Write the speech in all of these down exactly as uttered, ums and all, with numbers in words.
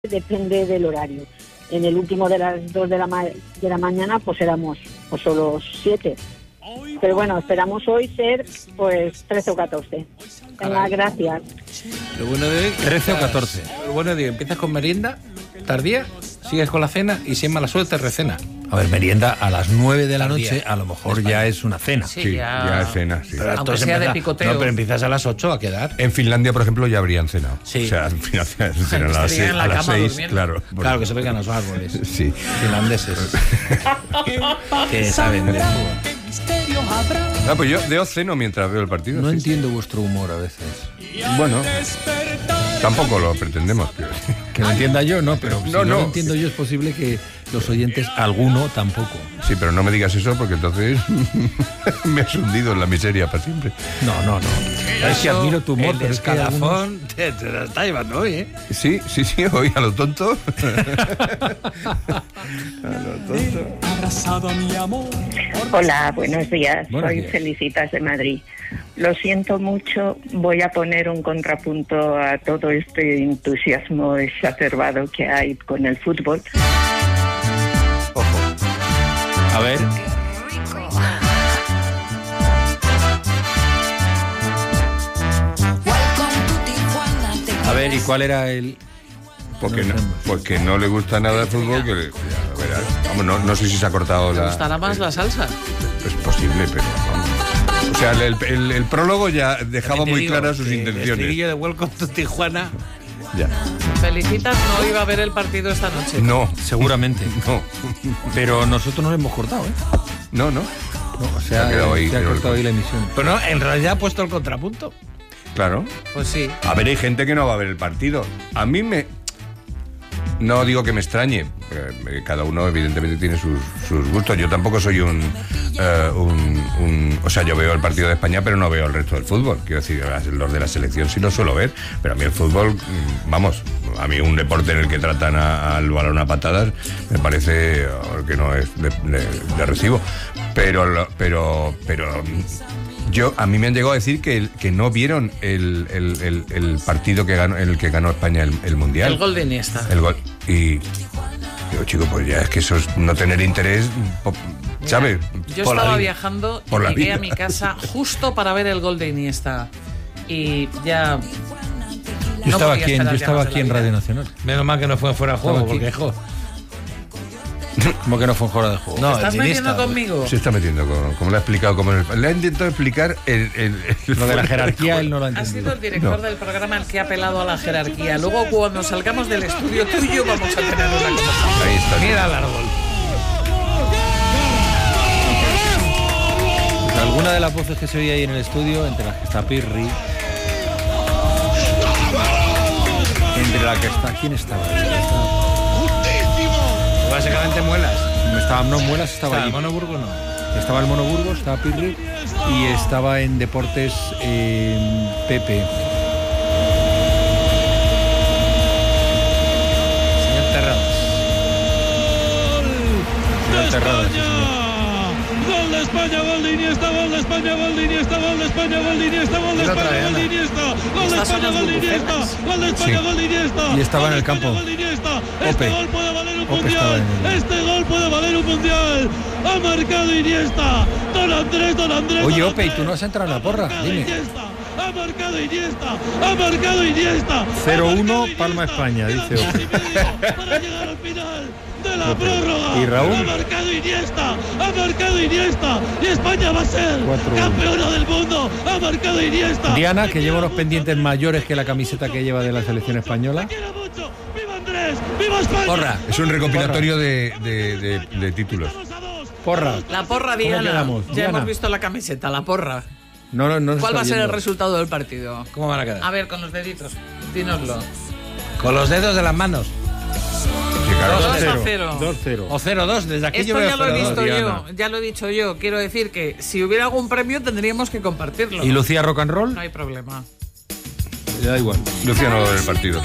depende del horario. En el último de las dos de la, ma- de la mañana pues éramos pues solo siete. Pero bueno, esperamos hoy ser pues trece o catorce. Venga, gracias. Lo bueno de hoy, trece o catorce. Lo bueno de hoy, empiezas con merienda tardía, sigues con la cena y si es mala suerte recena. A ver, merienda a las nueve de la Tardía. noche, a lo mejor España. ya es una cena. Sí, Sí, ya- ya, es cena, sí. Pero Entonces aunque sea de empieza- picoteo. No, pero empiezas a las ocho a quedar. En Finlandia, por ejemplo, ya habrían cenado. Sí. O sea, en Finlandia cenan a las Estarían seis, en la a las cama seis, durmiendo. claro. Claro, que se pegan los árboles. Sí. Finlandeses. Que saben de fútbol. Ah, pues yo de os ceno mientras veo el partido. No sí. entiendo vuestro humor a veces. Bueno, tampoco lo pretendemos. Pero... Que lo entienda yo, no, pero si No, no, no. lo entiendo yo es posible que los oyentes, alguno tampoco. Sí, pero no me digas eso porque entonces me has hundido en la miseria para siempre. No, no, no. Es que admiro tu humor, el pero es que hay algunos- escalafón te, te la está llevando hoy, ¿eh? Sí, sí, sí, hoy a lo tonto. Hola, buenos días. Buenos Soy días. Felicitas de Madrid. Lo siento mucho, voy a poner un contrapunto a todo este entusiasmo exacerbado que hay con el fútbol. A ver, a ver, ¿y cuál era el...? Porque no, No sé. porque no le gusta nada el fútbol. Que le- ya verás. Vamos, no, no sé si se ha cortado ¿Te la. gustará más la salsa? Es posible, pero vamos. O sea, el, el- el prólogo ya dejaba También te muy digo claras sus que El intenciones. estribillo de Welcome to Tijuana. Ya. Felicitas no iba a ver el partido esta noche. No, Seguramente. no, Pero nosotros no lo hemos cortado, ¿eh? no, no. No, o Se sea, ha quedado ahí, se ha pero- cortado ahí la emisión. Pero no, en realidad ha puesto el contrapunto. Claro. Pues sí. A ver, hay gente que no va a ver el partido. A mí me... No digo que me extrañe, eh, cada uno evidentemente tiene sus, sus gustos. Yo tampoco soy un, eh, un, un- O sea, yo veo el partido de España, pero no veo el resto del fútbol. Quiero decir, los de la selección sí los suelo ver, pero a mí el fútbol, mm, vamos, a mí un deporte en el que tratan a- al balón a patadas me parece eh, que no es de, de- de recibo. Pero, lo- pero, pero... Yo, a mí me han llegado a decir que, que no vieron el, el- el- el partido que ganó, el que ganó España el, el Mundial. El gol de Iniesta. El gol. Y digo, chico, pues ya es que eso es no tener interés, po- ¿sabes? Yo Por la estaba vida. viajando Por y la llegué vida. a mi casa justo para ver el gol de Iniesta. Y ya... Yo no estaba podía aquí en, esperar yo ya estaba más de aquí la en vida. Radio Nacional. Menos mal que no fue fuera de juego, Estaba aquí. porque jo, Como que no fue en hora de juego. no, ¿Estás el metiendo Iniesta, conmigo? Se está metiendo, como, como le ha explicado, como en el- le ha intentado explicar el, el- el- Lo de la jerarquía él no lo ha Ha sido entendido. el director No. del programa el que ha apelado a la jerarquía. Luego, cuando salgamos del estudio tuyo, vamos a tener una conversación. Ahí está. Mira el árbol. Pues alguna de las voces que se oía ahí en el estudio, entre las que está Pirri, entre la que está... ¿Quién estaba ahí? Estaba- Básicamente muelas. Estaba, no, Muelas estaba Estaba allí. Mono Burgos, no. Estaba el Mono Burgos, estaba Pirri y estaba en Deportes eh, Pepe. Señor Terradas. Señor Terradas, sí, señor. Gol de España, gol de Iniesta, gol de España, gol de Iniesta, gol de España, gol de Iniesta, gol de Es otra España, vez, gol de Ana. Iniesta, gol de Estas son España, las gol de Iniesta, bubucelas. gol de España, Sí. gol de Iniesta. Y estaba gol en el de España, campo. gol de Iniesta. Ope. Este gol puede valer un Ope estaba mundial. en el- Este gol puede valer un mundial. Ha marcado Iniesta. Don Andrés, Don Andrés. Oye, don Ope, ¿y Andrés. tú no has entrado en la porra? Ha marcado Dime. Iniesta, ha marcado Iniesta, ha marcado Iniesta. cero ha uno, marcado Iniesta. Palma España, Quedan dice dos y medio para llegar al final de la Ope. prórroga. ¿Y Raúl? Ha marcado Iniesta, ha marcado Iniesta y España va a ser cuatro uno. campeona del mundo. Ha marcado Iniesta. Diana, Te que lleva quiero unos mucho, pendientes Andrés. mayores que la camiseta que lleva de la selección española. Te quiero mucho. ¡Viva Andrés! ¡Viva España! Porra. Es un recopilatorio de, de- de- de títulos. Estamos a dos. Porra. La porra, ¿Cómo Diana. quedamos? Ya Diana. hemos visto la camiseta, la porra. No, no, no se ¿Cuál está va a ser el viendo. resultado del partido? ¿Cómo van a quedar? A ver, con los deditos. Dínoslo. Con los dedos de las manos. Sí, claro. Dos a cero. cero. dos cero. O cero dos, desde aquí yo Esto veo ya lo he cero dos. visto Diana. yo, ya lo he dicho yo. Quiero decir que si hubiera algún premio tendríamos que compartirlo. ¿Y Lucía Rock and Roll? No hay problema. Le da igual. Luciano lo del partido.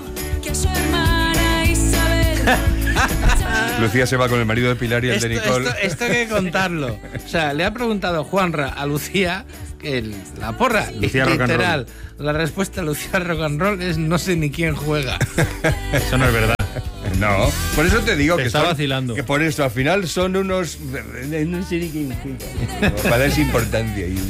Lucía se va con el marido de Pilar y el Esto, de Nicole. esto, esto hay que contarlo. O sea, le ha preguntado Juanra a Lucía el- la porra. Lucía Rock and Literal. La respuesta a Lucía Rock and Roll es no sé ni quién juega. Eso no es verdad. No, por eso te digo Te que está son- vacilando. que por eso al final son unos no sé ni quién juega. Para darse importancia. Y